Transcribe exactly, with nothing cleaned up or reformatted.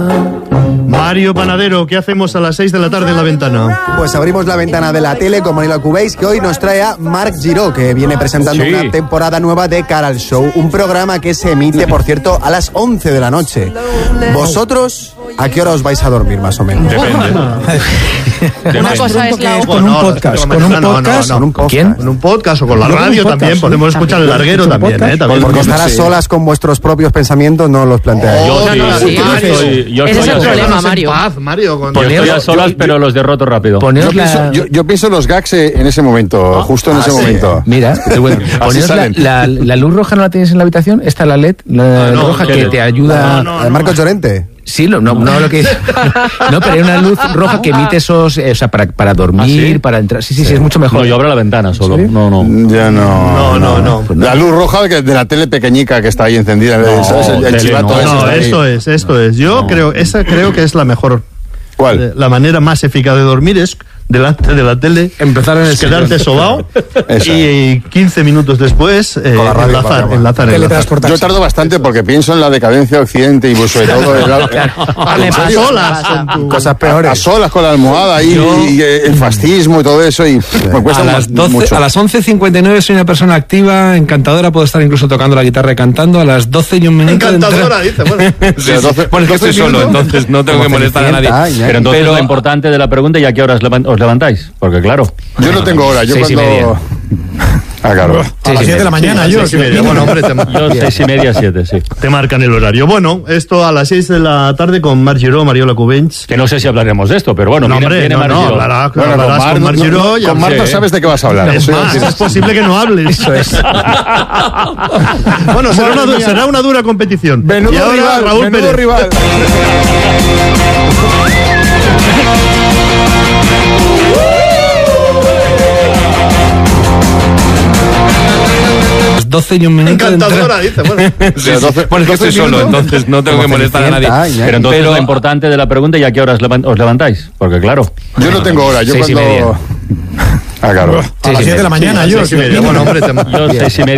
Mario Panadero, ¿qué hacemos a las seis de la tarde en La Ventana? Pues abrimos la ventana de la tele con Manila Cubéis, que hoy nos trae a Marc Giró, que viene presentando sí. una temporada nueva de Cara al Show, un programa que se emite, por cierto, a las once de la noche. ¿Vosotros a qué hora os vais a dormir, más o menos? Depende. Una cosa es la con un podcast, con un podcast, no, no, no. ¿Con ¿Quién? Con un podcast o con la radio también, podemos escuchar el larguero también, ¿eh? También. Porque estar a solas con vuestros propios pensamientos no los planteáis. Oh, no, no, sí, estoy, yo ese es el problema, Mario. Paz, Mario con... Yo estoy a solas, pero los derroto rápido. Yo pienso, yo, yo pienso los gags en ese momento, oh, justo en ah, ese sí. momento. Mira, bueno, la, la, la luz roja no la tienes en la habitación, está la L E D, la no, no, roja que te ayuda... No, no, no, ¿de Marcos Llorente? Sí, no, no, no lo que no, pero hay una luz roja que emite esos, o sea, para, para dormir, ¿Ah, sí? para entrar. Sí, sí, sí, es mucho mejor. No, yo abro la ventana solo. ¿Sí? No, no. Ya no. No, no, no. no. La luz roja que de la tele pequeñica que está ahí encendida, no, ¿sabes? El, el chivato no, ese. No, esto es, esto es. Yo no. creo, esa creo que es la mejor. ¿Cuál? La manera más eficaz de dormir es delante de la tele, empezar en el quedarte sobao y quince minutos después eh, enlazar, enlazar, enlazar. Yo tardo bastante porque pienso en la decadencia de Occidente y sobre todo en la, a solas con tu... cosas peores, a, a solas con la almohada y, yo... y el fascismo y todo eso y me cuesta a las doce, mucho. A las once cincuenta y nueve soy una persona activa, encantadora, puedo estar incluso tocando la guitarra y cantando. A las doce y un minuto encantadora entre... dice, bueno, sí, sí. Bueno, es que estoy solo, entonces no tengo que molestar a nadie. Pero entonces pero... lo importante de la pregunta y a qué horas os levantáis, porque claro. Yo no tengo hora, yo seis cuando... y media. Ah, claro. A las siete de la mañana, sí, yo. Seis y media. Bueno, hombre, te... yo seis y media, siete, sí. Te marcan el horario. Bueno, esto a las seis de la tarde con Marc Giró, Mariola Cubéis. Que no sé si hablaremos de esto, pero bueno, no, viene, hombre, viene no, Marc no, Giró. hablará, bueno, hablarás con, Mar, con Marc Giró. No, con Marc no sabes de qué vas a hablar. Es más, es posible que no hables. Eso es. Bueno, será una, será una dura competición. Menudo y ahora, rival, Raúl menudo Pérez. rival. doce y un minuto. Encantadora, dice, bueno. Sí, sí. Bueno, es que estoy solo, entonces no tengo que molestar a nadie. Pero entonces pero... lo importante de la pregunta y a qué horas os levantáis, porque claro. Yo no tengo hora, yo seis cuando... y media. Ah, claro. A las siete de la mañana, yo. Bueno, hombre, te... yo seis y media.